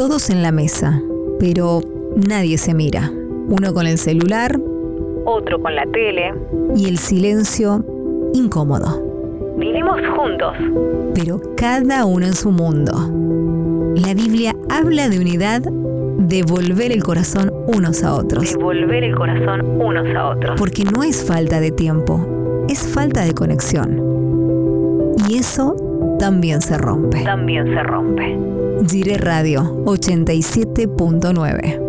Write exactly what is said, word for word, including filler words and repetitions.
Todos en la mesa, pero nadie se mira. Uno con el celular, otro con la tele. Y el silencio incómodo. Vivimos juntos, pero cada uno en su mundo. La Biblia habla de unidad, de volver el corazón unos a otros. De volver el corazón unos a otros. Porque no es falta de tiempo, es falta de conexión. Y eso también se rompe. También se rompe. Gire Radio ochenta y siete punto nueve.